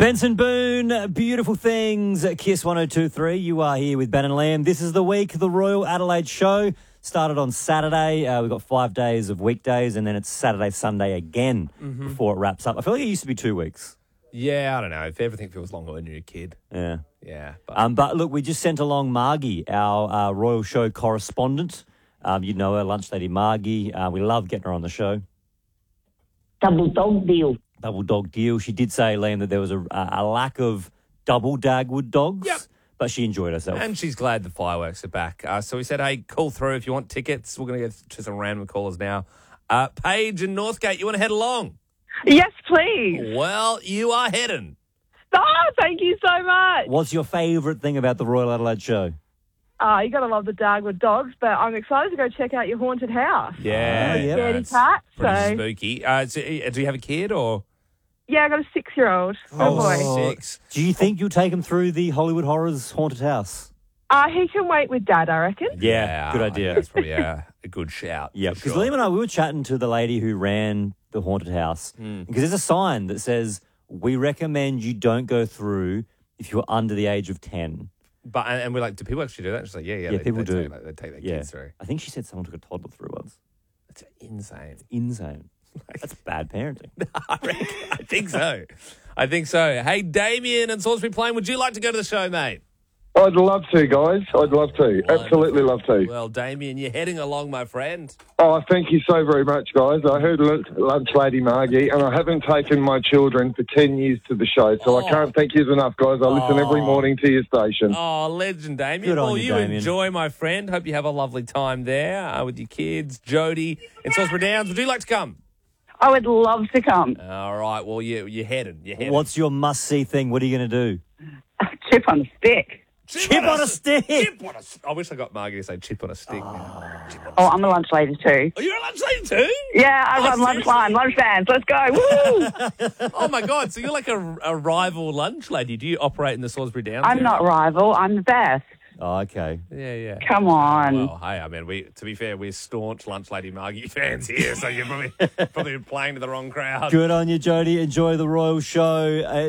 Benson Boone, Beautiful Things, Kiss 102.3. You are here with Ben and Liam. This is the week, the Royal Adelaide Show. Started on Saturday. We've got 5 days of weekdays, and then it's Saturday, Sunday again before it wraps up. I feel like it used to be 2 weeks. Yeah, I don't know. If everything feels longer when you're a kid. Yeah. Yeah. But look, we just sent along Margie, our Royal Show correspondent. You know her, Lunch Lady Margie. We love getting her on the show. Double dog deal. Double dog deal. She did say, Liam, that there was a lack of double Dagwood dogs, Yep. but she enjoyed herself. And she's glad the fireworks are back. So we said, hey, call through if you want tickets. We're going to get to some random callers now. Paige in Northgate, you want to head along? Yes, please. Well, you are heading. Oh, thank you so much. What's your favourite thing about the Royal Adelaide Show? You got to love the Dagwood dogs, but I'm excited to go check out your haunted house. Yeah. yeah. Scaredy It's cat. pretty So, spooky. Do you have a kid or? yeah, I got a 6-year-old. Oh, boy. 6. Do you think you'll take him through the Hollywood Horrors haunted house? He can wait with Dad, I reckon. Yeah, good I idea. think that's probably a good shout. Yeah, for because sure. Liam and I, we were chatting to the lady who ran the haunted house. Because there's a sign that says, we recommend you don't go through if you're under the age of 10. But and we're like, do people actually do that? She's like, yeah, people do. They take their Yeah. kids through. I think she said someone took a toddler through once. That's insane. Insane. That's bad parenting. I think so. I think so. Hey, Damien and Salisbury Plain, would you like to go to the show, mate? I'd love to, guys. I'd love to. Absolutely love to. Well, Damien, you're heading along, my friend. Oh, thank you so very much, guys. I heard Lunch Lady Margie, and I haven't taken my children for 10 years to the show, so I can't thank you enough, guys. I listen every morning to your station. Oh, legend, Damien. Good on Well, you, you Damien. enjoy, my friend. Hope you have a lovely time there with your kids. Jody in Salisbury Downs, would you like to come? I would love to come. All right. Well, you're heading. You're heading. What's your must-see thing? What are you going to do? Chip on a stick. Chip on a stick. Chip on a I wish I got Margie to say chip on a stick. Now. Oh, I'm a lunch lady too. Oh, you're a lunch lady too? Yeah, I run lunch line, lunch stands. Let's go. Woo! Oh, my God. So you're like a rival lunch lady. Do you operate in the Salisbury Downs? I'm area? not rival. I'm the best. Oh, okay. Yeah. Come on. Well, hey, I mean, to be fair, we're staunch Lunch Lady Margie fans here, so you're probably playing to the wrong crowd. Good on you, Jody. Enjoy the Royal Show.